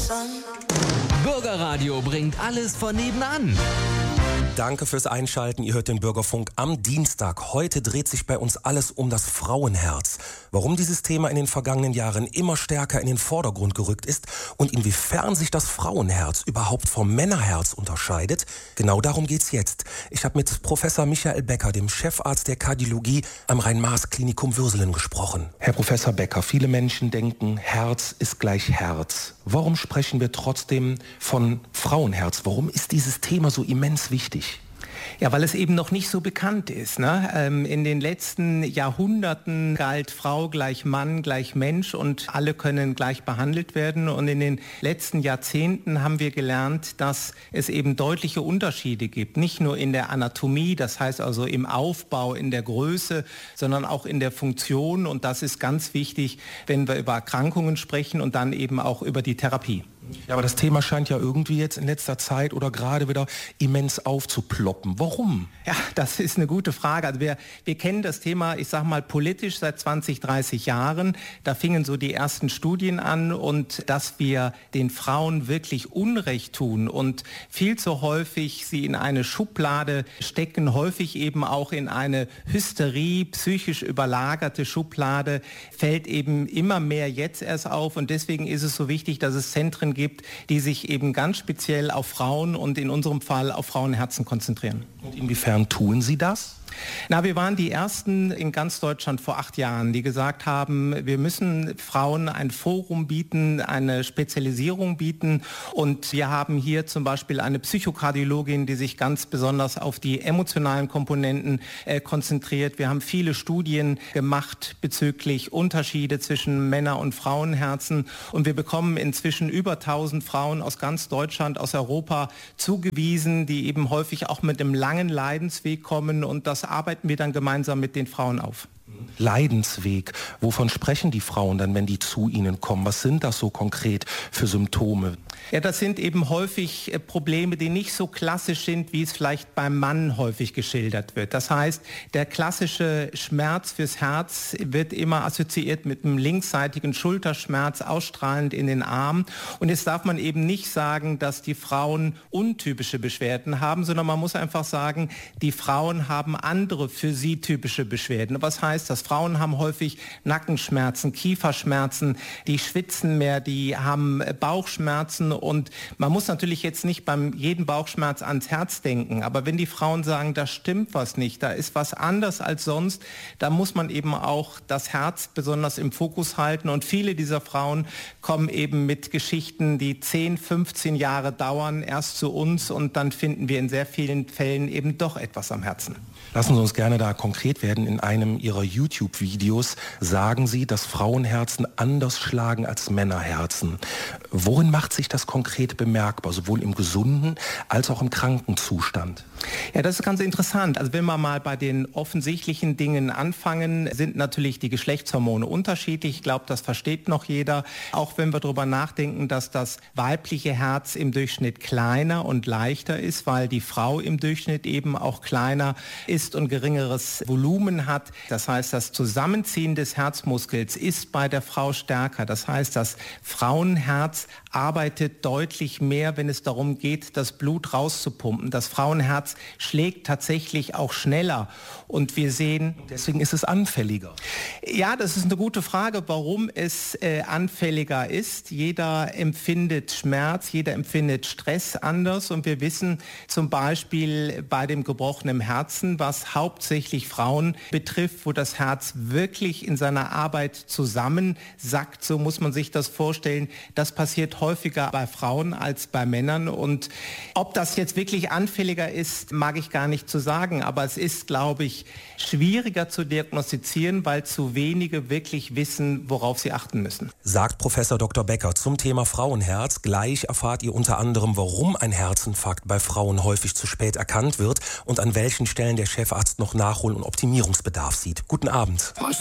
Bürgerradio bringt alles von nebenan. Danke fürs Einschalten. Ihr hört den Bürgerfunk am Dienstag. Heute dreht sich bei uns alles um das Frauenherz. Warum dieses Thema in den vergangenen Jahren immer stärker in den Vordergrund gerückt ist und inwiefern sich das Frauenherz überhaupt vom Männerherz unterscheidet, genau darum geht's jetzt. Ich habe mit Professor Michael Becker, dem Chefarzt der Kardiologie am Rhein-Maas-Klinikum Würselen, gesprochen. Herr Professor Becker, viele Menschen denken, Herz ist gleich Herz. Warum sprechen wir trotzdem von Frauenherz? Warum ist dieses Thema so immens wichtig? Ja, weil es eben noch nicht so bekannt ist, ne? In den letzten Jahrhunderten galt Frau gleich Mann gleich Mensch und alle können gleich behandelt werden. Und in den letzten Jahrzehnten haben wir gelernt, dass es eben deutliche Unterschiede gibt. Nicht nur in der Anatomie, das heißt also im Aufbau, in der Größe, sondern auch in der Funktion. Und das ist ganz wichtig, wenn wir über Erkrankungen sprechen und dann eben auch über die Therapie. Ja, aber das Thema scheint ja irgendwie jetzt in letzter Zeit oder gerade wieder immens aufzuploppen. Warum? Ja, das ist eine gute Frage. Also wir kennen das Thema, ich sage mal, politisch seit 20, 30 Jahren. Da fingen so die ersten Studien an und dass wir den Frauen wirklich Unrecht tun und viel zu häufig sie in eine Schublade stecken, häufig eben auch in eine Hysterie, psychisch überlagerte Schublade, fällt eben immer mehr jetzt erst auf. Und deswegen ist es so wichtig, dass es Zentren gibt, die sich eben ganz speziell auf Frauen und in unserem Fall auf Frauenherzen konzentrieren. Und inwiefern tun Sie das? Na, wir waren die Ersten in ganz Deutschland vor 8 Jahren, die gesagt haben, wir müssen Frauen ein Forum bieten, eine Spezialisierung bieten. Und wir haben hier zum Beispiel eine Psychokardiologin, die sich ganz besonders auf die emotionalen Komponenten konzentriert. Wir haben viele Studien gemacht bezüglich Unterschiede zwischen Männer- und Frauenherzen. Und wir bekommen inzwischen über 1000 Frauen aus ganz Deutschland, aus Europa zugewiesen, die eben häufig auch mit einem langen Leidensweg kommen. Und das arbeiten wir dann gemeinsam mit den Frauen auf. Leidensweg. Wovon sprechen die Frauen dann, wenn die zu Ihnen kommen? Was sind das so konkret für Symptome? Ja, das sind eben häufig Probleme, die nicht so klassisch sind, wie es vielleicht beim Mann häufig geschildert wird. Das heißt, der klassische Schmerz fürs Herz wird immer assoziiert mit einem linksseitigen Schulterschmerz, ausstrahlend in den Arm. Und jetzt darf man eben nicht sagen, dass die Frauen untypische Beschwerden haben, sondern man muss einfach sagen, die Frauen haben andere für sie typische Beschwerden. Was heißt das? Frauen haben häufig Nackenschmerzen, Kieferschmerzen, die schwitzen mehr, die haben Bauchschmerzen. Und man muss natürlich jetzt nicht beim jeden Bauchschmerz ans Herz denken, aber wenn die Frauen sagen, da stimmt was nicht, da ist was anders als sonst, da muss man eben auch das Herz besonders im Fokus halten. Und viele dieser Frauen kommen eben mit Geschichten, die 10, 15 Jahre dauern, erst zu uns und dann finden wir in sehr vielen Fällen eben doch etwas am Herzen. Lassen Sie uns gerne da konkret werden. In einem Ihrer YouTube-Videos sagen Sie, dass Frauenherzen anders schlagen als Männerherzen. Worin macht sich das konkret bemerkbar, sowohl im gesunden als auch im kranken Zustand? Ja, das ist ganz interessant. Also wenn wir mal bei den offensichtlichen Dingen anfangen, sind natürlich die Geschlechtshormone unterschiedlich. Ich glaube, das versteht noch jeder. Auch wenn wir darüber nachdenken, dass das weibliche Herz im Durchschnitt kleiner und leichter ist, weil die Frau im Durchschnitt eben auch kleiner ist und geringeres Volumen hat. Das heißt, das Zusammenziehen des Herzmuskels ist bei der Frau stärker. Das heißt, das Frauenherz arbeitet deutlich mehr, wenn es darum geht, das Blut rauszupumpen. Das Frauenherz schlägt tatsächlich auch schneller. Und wir sehen... Deswegen ist es anfälliger. Ja, das ist eine gute Frage, warum es anfälliger ist. Jeder empfindet Schmerz, jeder empfindet Stress anders. Und wir wissen zum Beispiel bei dem gebrochenen Herzen, was hauptsächlich Frauen betrifft, wo das Herz wirklich in seiner Arbeit zusammensackt, so muss man sich das vorstellen. Das passiert häufiger bei Frauen als bei Männern. Und ob das jetzt wirklich anfälliger ist, mag ich gar nicht zu sagen. Aber es ist, glaube ich, schwieriger zu diagnostizieren, weil zu wenige wirklich wissen, worauf sie achten müssen. Sagt Professor Dr. Becker zum Thema Frauenherz. Gleich erfahrt ihr unter anderem, warum ein Herzinfarkt bei Frauen häufig zu spät erkannt wird und an welchen Stellen der Chefarzt noch Nachhol- und Optimierungsbedarf sieht. Guten Abend.